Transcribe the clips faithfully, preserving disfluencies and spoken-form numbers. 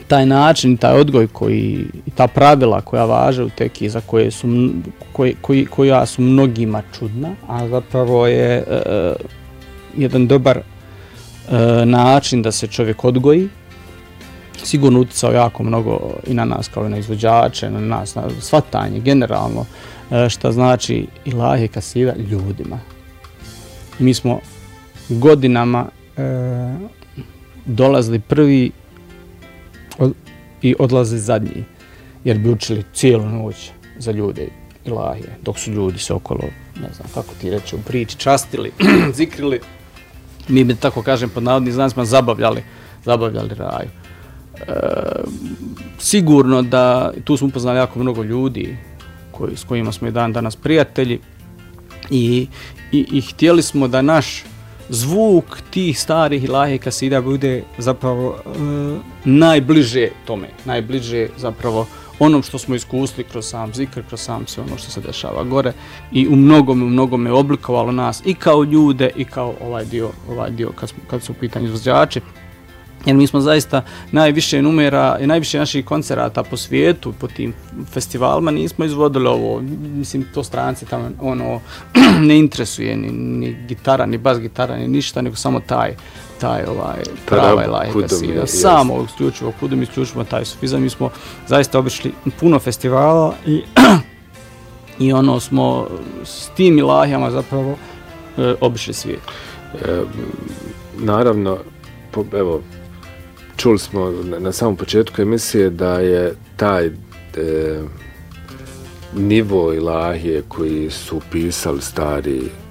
taj način, taj odgoj koji, i ta pravila koja važe u teki, za koje su, koji, koji, koja su mnogima čudna, a zapravo je e, jedan dobar e, način da se čovjek odgoji, sigurno utjecao jako mnogo i na nas kao i na izvođače, na nas, na shvatanje generalno, e, šta znači ilahe kasida ljudima. Mi smo godinama e, dolazili prvi od, i odlazili zadnji, jer bi učili cijelu noć za ljude ilahije, dok su ljudi se okolo, ne znam kako ti reći, u priči, častili, zikrili. Mi bi, tako kažem, pod navodnim znacima zabavljali, zabavljali raju. E, sigurno da tu smo upoznali jako mnogo ljudi koji, s kojima smo i dan danas prijatelji i, i, i htjeli smo da naš zvuk tih starih ilahe kasida bude zapravo e, najbliže tome, najbliže zapravo onom što smo iskusili kroz sam zikr, kroz sam sve ono što se dešava gore i u mnogome, u mnogome oblikovalo nas i kao ljude i kao ovaj dio, ovaj dio kad, smo, kad su u pitanju izvođači. Jer mi smo zaista najviše numera i najviše naših koncerata po svijetu, po tim festivalima nismo izvodili ovo, mislim to stranci tamo ono ne interesuje ni, ni gitara, ni bas gitara, ni ništa, nego samo taj, taj ovaj prava ilahe kasida. Samo isključivo kudum, isključivo taj sufizam. Mi smo zaista obišli puno festivala i, i ono smo s tim ilahijama zapravo e, obišli svijet. E, naravno, po, evo, čuli smo na, na samom početku emisije da je taj e, nivo ilahije koji su pisali stari e,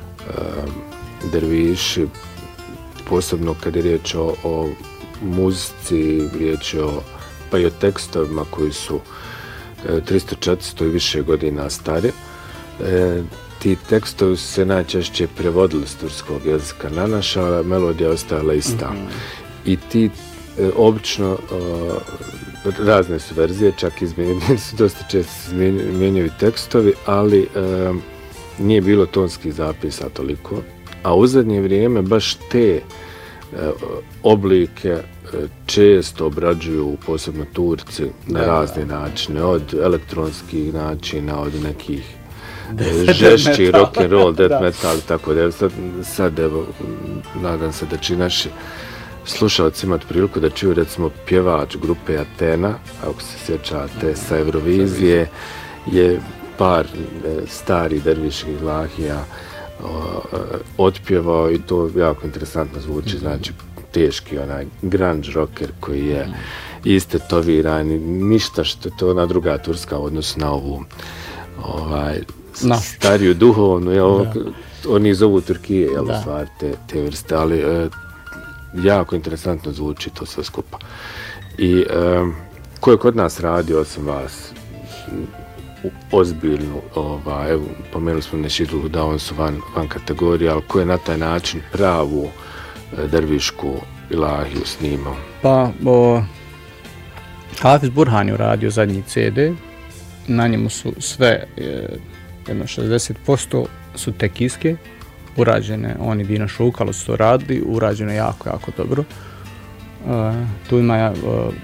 derviši, posebno kad je riječ o, o muzici, riječ o, pa i o tekstovima koji su e, tristo četiristo i više godina stari. E, ti tekstovi su se najčešće prevodili s turskog jezika na naš, a melodija ostala ista. Mm-hmm. I ti e, obično e, razne su verzije, čak izmijenjeni su, dosta često se mijenjaju tekstovi, ali e, nije bilo tonskih zapisa toliko. A u zadnje vrijeme baš te e, oblike e, često obrađuju, posebno Turci, na da, razne načine, od elektronskih načina, od nekih e, žešći rock and roll, death metal, tako da sad, sad evo, nadam se da će naši slušalci imati priliku da čuju recimo pjevač grupe Atena, ako se sjećate, sa Eurovizije, je par e, stari derviških ilahija otpjevao i to jako interesantno zvuči, znači teški onaj grunge rocker koji je istetoviran, ništa što je to ona druga turska odnos na ovu ovaj, no. stariju duhovnu, jel, oni zovu Turkije, jel, u stvari te, te vrste, ali e, jako interesantno zvuči to sve skupa. I e, ko je kod nas radio, osim vas, ozbiljnu, ovaj, evo, pomenuli smo Neširu da on su van, van kategorije, ali ko je na taj način pravu e, dervišku ilahiju snimao? Pa, o, Hafiz Burhan je uradio zadnji ce de, na njemu su sve, jedno šezdeset posto su tekijske, urađene, oni Dino Šukalo su to radili, urađeno jako, jako dobro. E, tu ima uh,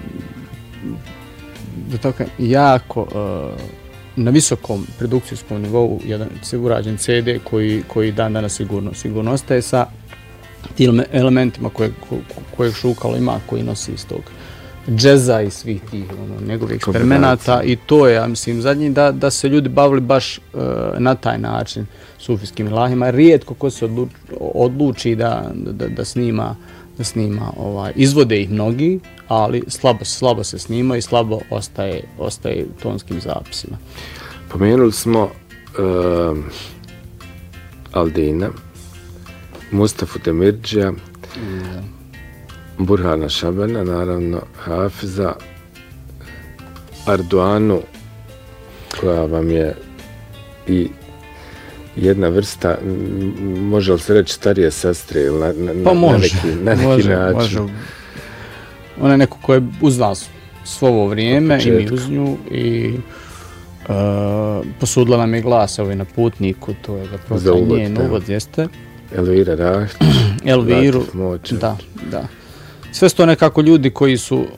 da tako, jako uh, na visokom produkcijskom nivou jedan urađen ce de koji, koji dan danas sigurno, sigurno ostaje sa tim elementima koje, koje Šukalo ima, koji nosi iz tog džeza i svih tih ono, njegovih eksperimenata i to je, ja mislim, zadnji da, da se ljudi bavili baš uh, na taj način sufijskim ilahima. Rijetko ko se odluči, odluči da, da, da snima, da snima ovaj, izvode ih mnogi, ali slabo, slabo se snima i slabo ostaje, ostaje u tonskim zapisima. Pomenuli smo uh, Aldina, Mustafu Demirđija, mm. Burhana Šabana, naravno Hafiza, Arduanu, koja vam je i jedna vrsta, može li se reći starije sestre ili na, na, pa može, na neki, na neki može, način? Može. Ona je neko ko je uz nas svo ovo vrijeme i mi uz nju i uh, posudila nam je glas ovaj na Putniku, to je zapravo za uvod, njen uvod, jeste. Elvira Rahtić, Elviru, da, da. Sve su to nekako ljudi koji su